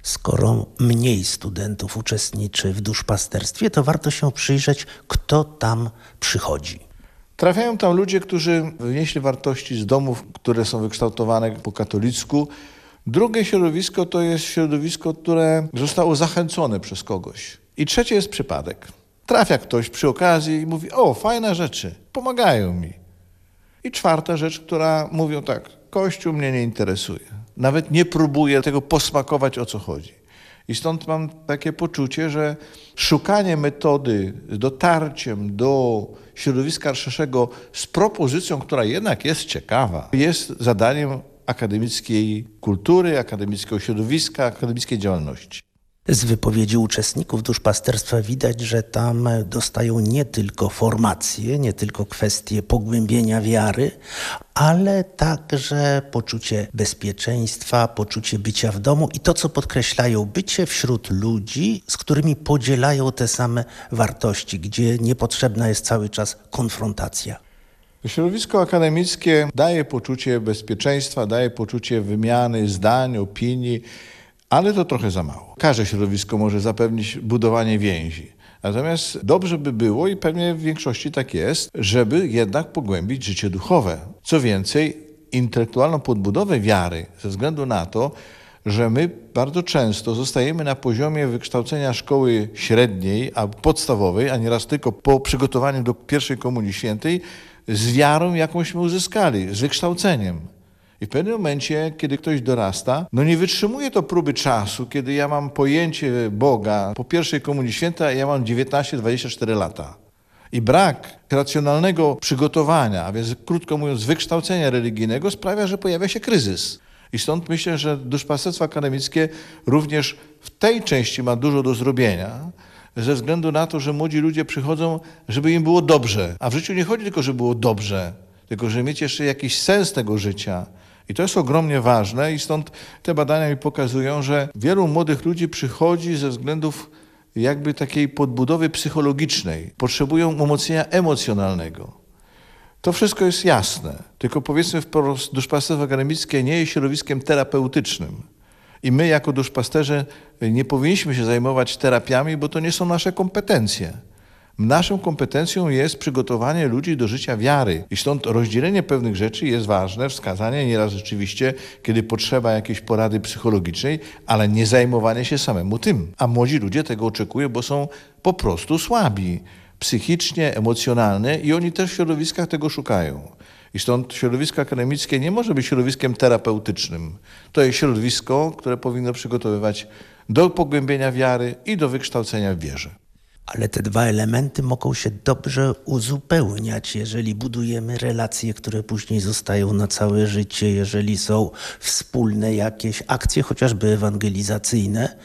Skoro mniej studentów uczestniczy w duszpasterstwie, to warto się przyjrzeć, kto tam przychodzi. Trafiają tam ludzie, którzy wynieśli wartości z domów, które są wykształtowane po katolicku. Drugie środowisko to jest środowisko, które zostało zachęcone przez kogoś. I trzecie jest przypadek. Trafia ktoś przy okazji i mówi: o, fajne rzeczy, pomagają mi. I czwarta rzecz, która mówią tak: Kościół mnie nie interesuje. Nawet nie próbuję tego posmakować, o co chodzi. I stąd mam takie poczucie, że szukanie metody z dotarciem do środowiska szerszego z propozycją, która jednak jest ciekawa, jest zadaniem akademickiej kultury, akademickiego środowiska, akademickiej działalności. Z wypowiedzi uczestników duszpasterstwa widać, że tam dostają nie tylko formacje, nie tylko kwestie pogłębienia wiary, ale także poczucie bezpieczeństwa, poczucie bycia w domu i to, co podkreślają, bycie wśród ludzi, z którymi podzielają te same wartości, gdzie niepotrzebna jest cały czas konfrontacja. Środowisko akademickie daje poczucie bezpieczeństwa, daje poczucie wymiany zdań, opinii, ale to trochę za mało. Każde środowisko może zapewnić budowanie więzi. Natomiast dobrze by było, i pewnie w większości tak jest, żeby jednak pogłębić życie duchowe. Co więcej, intelektualną podbudowę wiary, ze względu na to, że my bardzo często zostajemy na poziomie wykształcenia szkoły średniej albo podstawowej, a nieraz tylko po przygotowaniu do pierwszej Komunii Świętej, z wiarą, jakąśmy uzyskali, z wykształceniem. I w pewnym momencie, kiedy ktoś dorasta, nie wytrzymuje to próby czasu, kiedy ja mam pojęcie Boga po pierwszej Komunii Świętej, a ja mam 19-24 lata. I brak racjonalnego przygotowania, a więc krótko mówiąc wykształcenia religijnego, sprawia, że pojawia się kryzys. I stąd myślę, że duszpasterstwo akademickie również w tej części ma dużo do zrobienia, ze względu na to, że młodzi ludzie przychodzą, żeby im było dobrze. A w życiu nie chodzi tylko, żeby było dobrze, tylko żeby mieć jeszcze jakiś sens tego życia. I to jest ogromnie ważne i stąd te badania mi pokazują, że wielu młodych ludzi przychodzi ze względów jakby takiej podbudowy psychologicznej. Potrzebują umocnienia emocjonalnego. To wszystko jest jasne, tylko powiedzmy wprost, duszpasterstwo akademickie nie jest środowiskiem terapeutycznym. I my jako duszpasterze nie powinniśmy się zajmować terapiami, bo to nie są nasze kompetencje. Naszą kompetencją jest przygotowanie ludzi do życia wiary. I stąd rozdzielenie pewnych rzeczy jest ważne, wskazanie nieraz rzeczywiście, kiedy potrzeba jakiejś porady psychologicznej, ale nie zajmowanie się samemu tym. A młodzi ludzie tego oczekują, bo są po prostu słabi psychicznie, emocjonalnie i oni też w środowiskach tego szukają. I stąd środowisko akademickie nie może być środowiskiem terapeutycznym. To jest środowisko, które powinno przygotowywać do pogłębienia wiary i do wykształcenia w wierze. Ale te dwa elementy mogą się dobrze uzupełniać, jeżeli budujemy relacje, które później zostają na całe życie, jeżeli są wspólne jakieś akcje, chociażby ewangelizacyjne,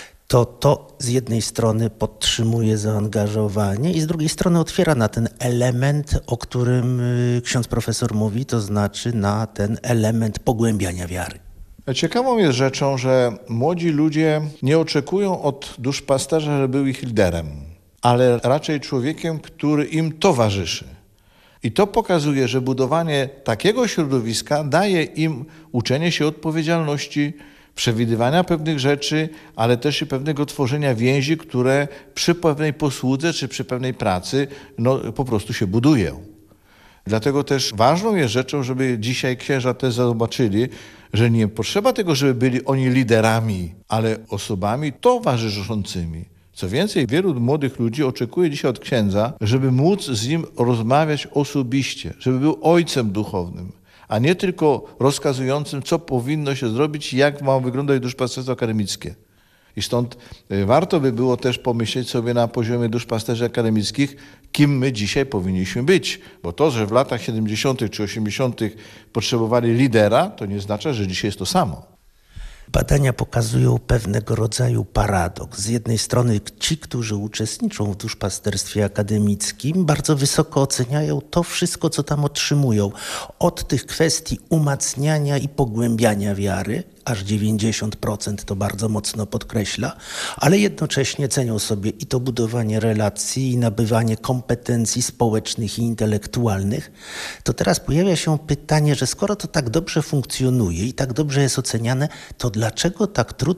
to z jednej strony podtrzymuje zaangażowanie i z drugiej strony otwiera na ten element, o którym ksiądz profesor mówi, to znaczy na ten element pogłębiania wiary. Ciekawą jest rzeczą, że młodzi ludzie nie oczekują od duszpasterza, żeby był ich liderem, ale raczej człowiekiem, który im towarzyszy. I to pokazuje, że budowanie takiego środowiska daje im uczenie się odpowiedzialności, przewidywania pewnych rzeczy, ale też i pewnego tworzenia więzi, które przy pewnej posłudze czy przy pewnej pracy po prostu się budują. Dlatego też ważną jest rzeczą, żeby dzisiaj księża też zobaczyli, że nie potrzeba tego, żeby byli oni liderami, ale osobami towarzyszącymi. Co więcej, wielu młodych ludzi oczekuje dzisiaj od księdza, żeby móc z nim rozmawiać osobiście, żeby był ojcem duchownym, a nie tylko rozkazującym, co powinno się zrobić i jak ma wyglądać duszpasterstwo akademickie. I stąd warto by było też pomyśleć sobie na poziomie duszpasterzy akademickich, kim my dzisiaj powinniśmy być. Bo to, że w latach 70. czy 80. potrzebowali lidera, to nie oznacza, że dzisiaj jest to samo. Badania pokazują pewnego rodzaju paradoks. Z jednej strony ci, którzy uczestniczą w duszpasterstwie akademickim, bardzo wysoko oceniają to wszystko, co tam otrzymują. Od tych kwestii umacniania i pogłębiania wiary, aż 90% to bardzo mocno podkreśla, ale jednocześnie cenią sobie i to budowanie relacji, i nabywanie kompetencji społecznych i intelektualnych. To teraz pojawia się pytanie, że skoro to tak dobrze funkcjonuje i tak dobrze jest oceniane, to dlaczego tak trudno